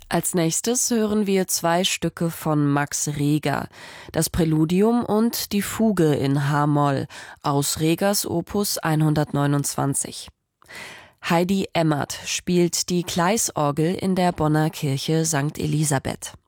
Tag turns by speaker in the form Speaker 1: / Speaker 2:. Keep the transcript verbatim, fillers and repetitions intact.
Speaker 1: Als nächstes hören wir zwei Stücke von Max Reger, das Präludium und die Fuge in H-Moll aus Regers Opus hundertneunundzwanzig. Heidi Emmert spielt die Gleisorgel in der Bonner Kirche Sankt Elisabeth.